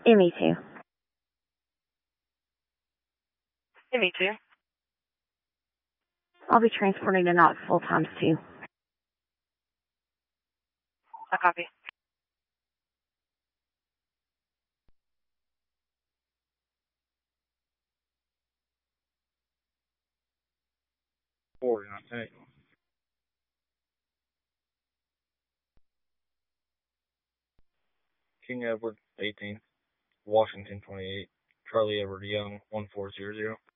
Me too. Me too. I'll be transporting to Knoxville times 2. I copy. King Edward 18, Washington 28, Charlie Edward Young 1400.